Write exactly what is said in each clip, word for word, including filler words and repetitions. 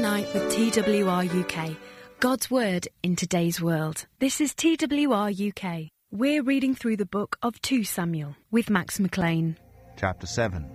Night with T W R U K. God's Word in today's world. This is T W R U K. We're reading through the book of Second Samuel with Max McLean. Chapter seven.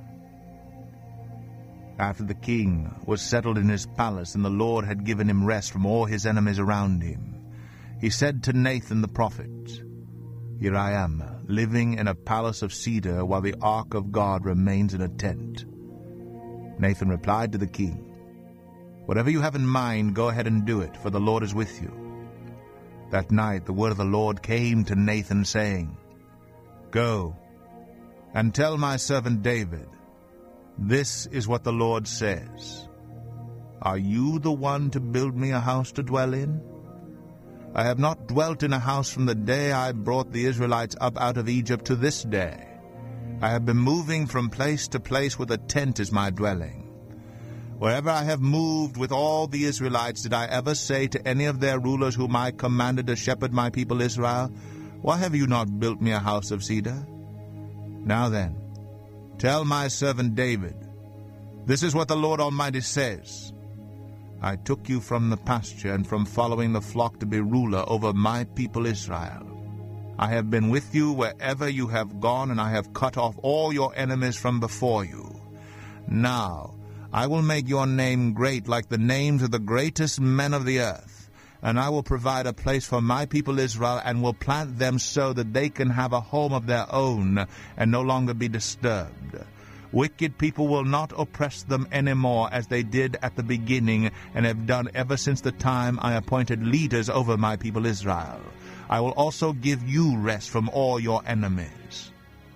After the king was settled in his palace and the Lord had given him rest from all his enemies around him, he said to Nathan the prophet, "Here I am, living in a palace of cedar while the ark of God remains in a tent." Nathan replied to the king, "Whatever you have in mind, go ahead and do it, for the Lord is with you." That night the word of the Lord came to Nathan, saying, "Go and tell my servant David, this is what the Lord says. Are you the one to build me a house to dwell in? I have not dwelt in a house from the day I brought the Israelites up out of Egypt to this day. I have been moving from place to place where the tent is my dwelling. Wherever I have moved with all the Israelites, did I ever say to any of their rulers whom I commanded to shepherd my people Israel, 'Why have you not built me a house of cedar?' Now then, tell my servant David, this is what the Lord Almighty says. I took you from the pasture and from following the flock to be ruler over my people Israel. I have been with you wherever you have gone, and I have cut off all your enemies from before you. Now I will make your name great like the names of the greatest men of the earth, and I will provide a place for my people Israel, and will plant them so that they can have a home of their own and no longer be disturbed. Wicked people will not oppress them anymore as they did at the beginning and have done ever since the time I appointed leaders over my people Israel. I will also give you rest from all your enemies.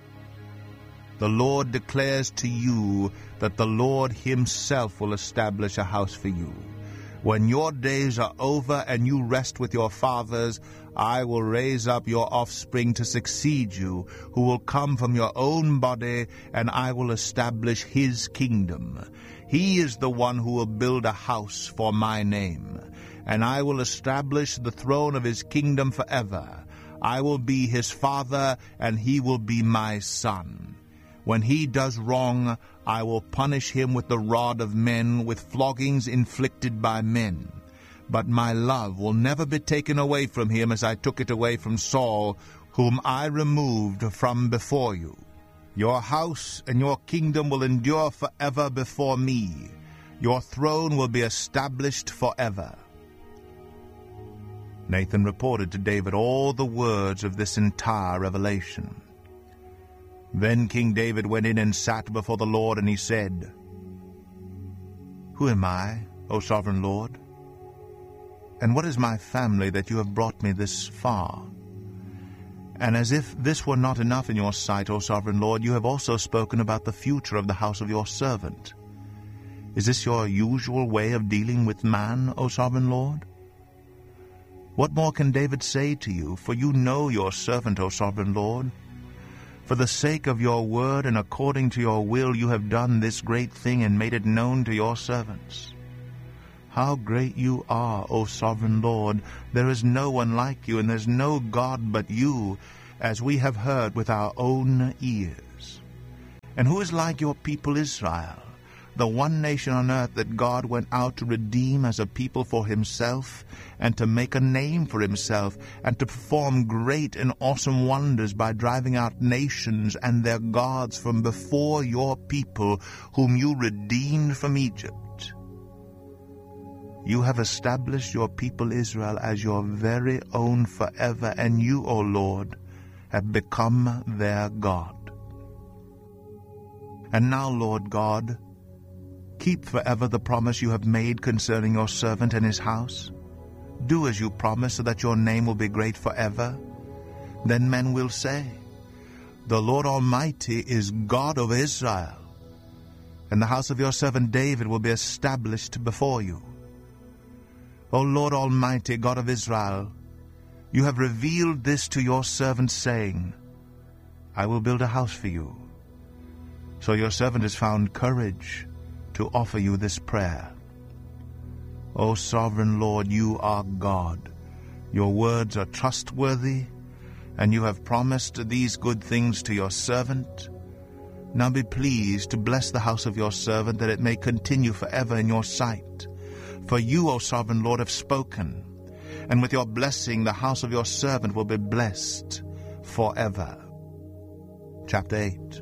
The Lord declares to you that the Lord himself will establish a house for you. When your days are over and you rest with your fathers, I will raise up your offspring to succeed you, who will come from your own body, and I will establish his kingdom. He is the one who will build a house for my name, and I will establish the throne of his kingdom forever. I will be his father, and he will be my son. When he does wrong, I will punish him with the rod of men, with floggings inflicted by men. But my love will never be taken away from him as I took it away from Saul, whom I removed from before you. Your house and your kingdom will endure forever before me. Your throne will be established forever." Nathan reported to David all the words of this entire revelation. Then King David went in and sat before the Lord, and he said, "Who am I, O sovereign Lord? And what is my family that you have brought me this far? And as if this were not enough in your sight, O sovereign Lord, you have also spoken about the future of the house of your servant. Is this your usual way of dealing with man, O sovereign Lord? What more can David say to you? For you know your servant, O sovereign Lord. For the sake of your word and according to your will, you have done this great thing and made it known to your servants. How great you are, O sovereign Lord! There is no one like you, and there is no God but you, as we have heard with our own ears. And who is like your people Israel, the one nation on earth that God went out to redeem as a people for himself, and to make a name for himself, and to perform great and awesome wonders by driving out nations and their gods from before your people, whom you redeemed from Egypt? You have established your people Israel as your very own forever, and you, O Lord, have become their God. And now, Lord God, keep forever the promise you have made concerning your servant and his house. Do as you promised, so that your name will be great forever. Then men will say, 'The Lord Almighty is God of Israel,' and the house of your servant David will be established before you. O Lord Almighty, God of Israel, you have revealed this to your servant, saying, 'I will build a house for you.' So your servant has found courage to offer you this prayer. O sovereign Lord, you are God. Your words are trustworthy, and you have promised these good things to your servant. Now be pleased to bless the house of your servant, that it may continue forever in your sight. For you, O sovereign Lord, have spoken, and with your blessing the house of your servant will be blessed forever. Chapter eight.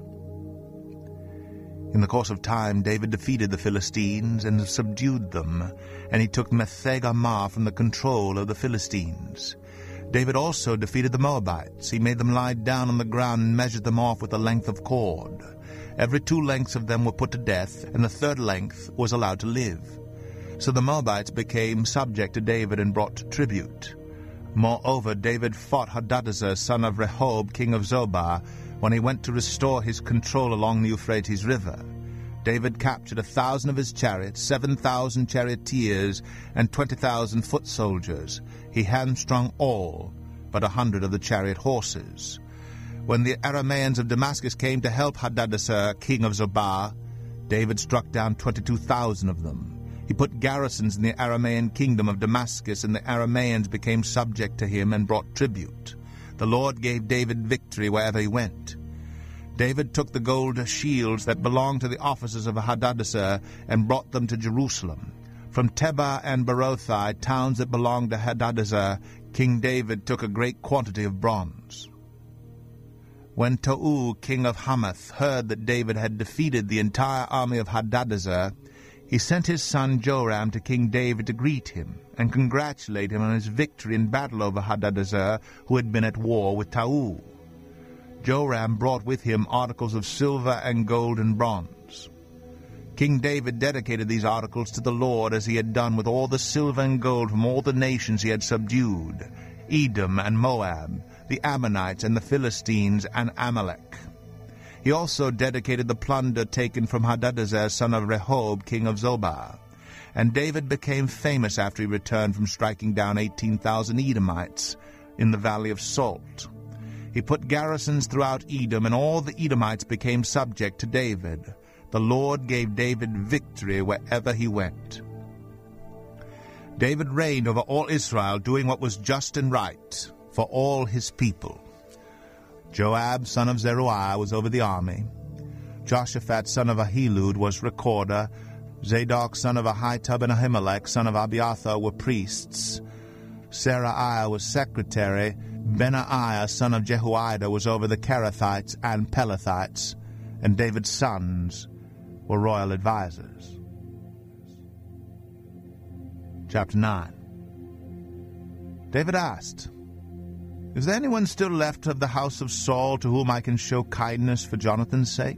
In the course of time, David defeated the Philistines and subdued them, and he took Metheg-Ammah from the control of the Philistines. David also defeated the Moabites. He made them lie down on the ground and measured them off with a length of cord. Every two lengths of them were put to death, and the third length was allowed to live. So the Moabites became subject to David and brought tribute. Moreover, David fought Hadadezer, son of Rehob, king of Zobah, when he went to restore his control along the Euphrates River. David captured a thousand of his chariots, seven thousand charioteers, and twenty thousand foot soldiers. He hamstrung all but a hundred of the chariot horses. When the Arameans of Damascus came to help Hadadezer, king of Zobah, David struck down twenty-two thousand of them. He put garrisons in the Aramean kingdom of Damascus, and the Arameans became subject to him and brought tribute. The Lord gave David victory wherever he went. David took the gold shields that belonged to the officers of Hadadezer and brought them to Jerusalem. From Tebah and Berothai, towns that belonged to Hadadezer, King David took a great quantity of bronze. When Tou, king of Hamath, heard that David had defeated the entire army of Hadadezer, he sent his son Joram to King David to greet him and congratulate him on his victory in battle over Hadadezer, who had been at war with Tou. Joram brought with him articles of silver and gold and bronze. King David dedicated these articles to the Lord, as he had done with all the silver and gold from all the nations he had subdued, Edom and Moab, the Ammonites and the Philistines and Amalek. He also dedicated the plunder taken from Hadadezer, son of Rehob, king of Zobah. And David became famous after he returned from striking down eighteen thousand Edomites in the valley of Salt. He put garrisons throughout Edom, and all the Edomites became subject to David. The Lord gave David victory wherever he went. David reigned over all Israel, doing what was just and right for all his people. Joab, son of Zeruiah, was over the army. Joshaphat, son of Ahilud, was recorder. Zadok, son of Ahitub, and Ahimelech, son of Abiathar, were priests. Seraiah was secretary. Benaiah, son of Jehoiada, was over the Kerethites and Pelethites, and David's sons were royal advisers. Chapter nine. David asked, "Is there anyone still left of the house of Saul to whom I can show kindness for Jonathan's sake?"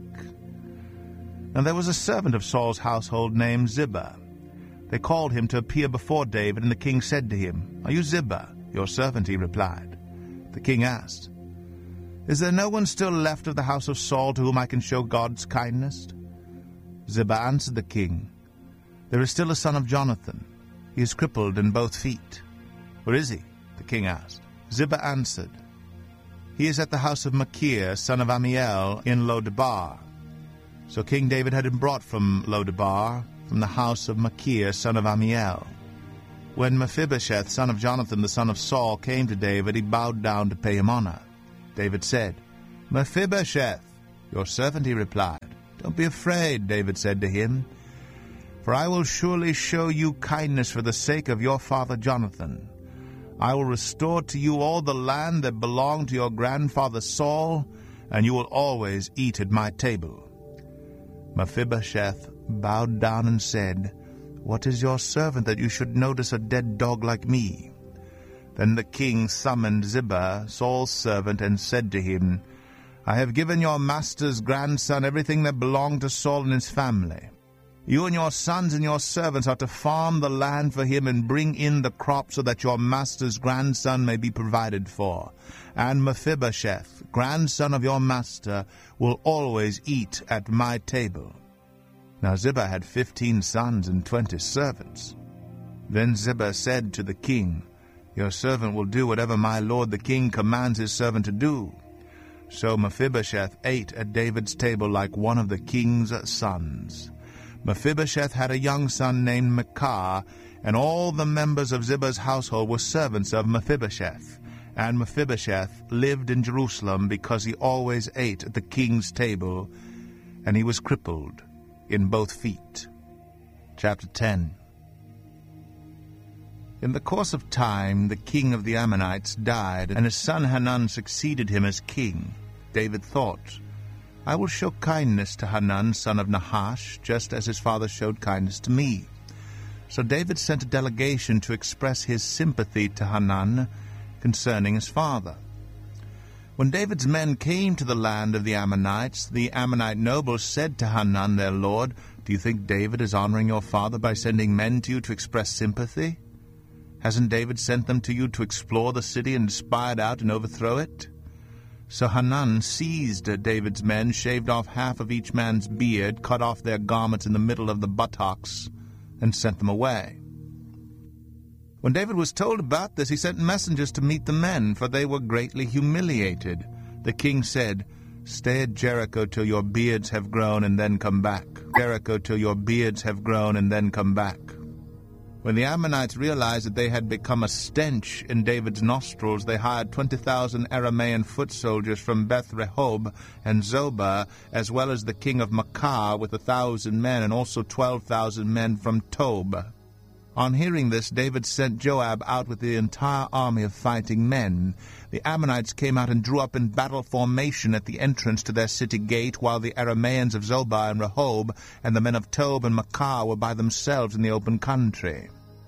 And there was a servant of Saul's household named Ziba. They called him to appear before David, and the king said to him, "Are you Ziba?" "Your servant," he replied. The king asked, "Is there no one still left of the house of Saul to whom I can show God's kindness?" Ziba answered the king, "There is still a son of Jonathan. He is crippled in both feet." "Where is he?" the king asked. Ziba answered, "He is at the house of Machir, son of Amiel, in Lo-debar." So King David had him brought from Lo-debar, from the house of Machir, son of Amiel. When Mephibosheth, son of Jonathan, the son of Saul, came to David, he bowed down to pay him honor. David said, "Mephibosheth." "Your servant," he replied. "Don't be afraid," David said to him, "for I will surely show you kindness for the sake of your father Jonathan. I will restore to you all the land that belonged to your grandfather Saul, and you will always eat at my table." Mephibosheth bowed down and said, "What is your servant that you should notice a dead dog like me?" Then the king summoned Ziba, Saul's servant, and said to him, "I have given your master's grandson everything that belonged to Saul and his family. You and your sons and your servants are to farm the land for him and bring in the crop so that your master's grandson may be provided for. And Mephibosheth, grandson of your master, will always eat at my table." Now Ziba had fifteen sons and twenty servants. Then Ziba said to the king, "Your servant will do whatever my lord the king commands his servant to do." So Mephibosheth ate at David's table like one of the king's sons. Mephibosheth had a young son named Micah, and all the members of Ziba's household were servants of Mephibosheth. And Mephibosheth lived in Jerusalem because he always ate at the king's table, and he was crippled in both feet. Chapter ten. In the course of time, the king of the Ammonites died, and his son Hanun succeeded him as king. David thought, I will show kindness to Hanun, son of Nahash, just as his father showed kindness to me. So David sent a delegation to express his sympathy to Hanun concerning his father. When David's men came to the land of the Ammonites, the Ammonite nobles said to Hanun, their lord, Do you think David is honoring your father by sending men to you to express sympathy? Hasn't David sent them to you to explore the city and spy it out and overthrow it? So Hanun seized David's men, shaved off half of each man's beard, cut off their garments in the middle of the buttocks, and sent them away. When David was told about this, he sent messengers to meet the men, for they were greatly humiliated. The king said, Stay at Jericho till your beards have grown, and then come back. Jericho till your beards have grown, and then come back. When the Ammonites realized that they had become a stench in David's nostrils, they hired twenty thousand Aramean foot soldiers from Beth Rehob and Zobah, as well as the king of Maacah with a thousand men, and also twelve thousand men from Tob. On hearing this, David sent Joab out with the entire army of fighting men. The Ammonites came out and drew up in battle formation at the entrance to their city gate, while the Arameans of Zobah and Rehob and the men of Tob and Maacah were by themselves in the open country.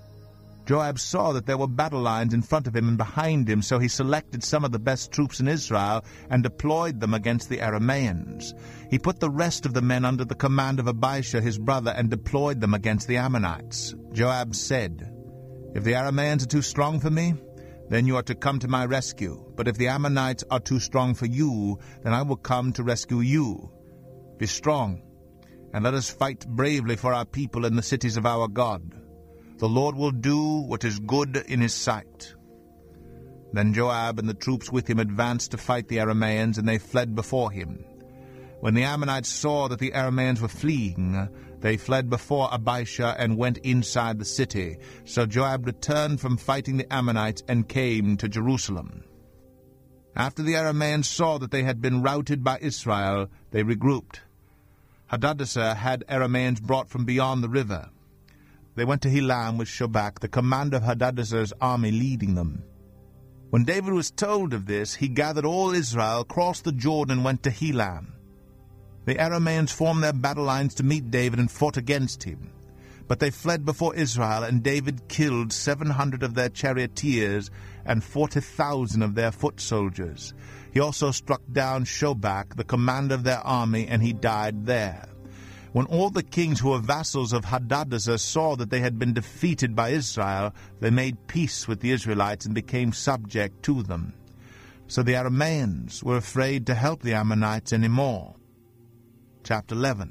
Joab saw that there were battle lines in front of him and behind him, so he selected some of the best troops in Israel and deployed them against the Arameans. He put the rest of the men under the command of Abishai his brother and deployed them against the Ammonites. Joab said, If the Arameans are too strong for me, then you are to come to my rescue. But if the Ammonites are too strong for you, then I will come to rescue you. Be strong, and let us fight bravely for our people in the cities of our God. The Lord will do what is good in his sight. Then Joab and the troops with him advanced to fight the Arameans, and they fled before him. When the Ammonites saw that the Arameans were fleeing, they fled before Abishai and went inside the city. So Joab returned from fighting the Ammonites and came to Jerusalem. After the Arameans saw that they had been routed by Israel, they regrouped. Hadadezer had Arameans brought from beyond the river. They went to Helam with Shobak, the commander of Hadadezer's army, leading them. When David was told of this, he gathered all Israel, crossed the Jordan, and went to Helam. The Arameans formed their battle lines to meet David and fought against him. But they fled before Israel, and David killed seven hundred of their charioteers and forty thousand of their foot soldiers. He also struck down Shobak, the commander of their army, and he died there. When all the kings who were vassals of Hadadezer saw that they had been defeated by Israel, they made peace with the Israelites and became subject to them. So the Arameans were afraid to help the Ammonites any more. Chapter eleven.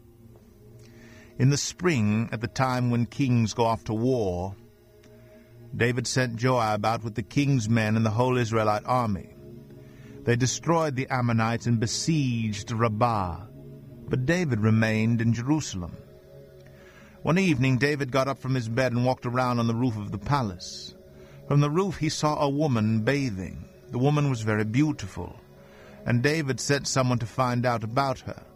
In the spring, at the time when kings go off to war, David sent Joab out with the king's men and the whole Israelite army. They destroyed the Ammonites and besieged Rabbah. But David remained in Jerusalem. One evening David got up from his bed and walked around on the roof of the palace. From the roof he saw a woman bathing. The woman was very beautiful, and David sent someone to find out about her.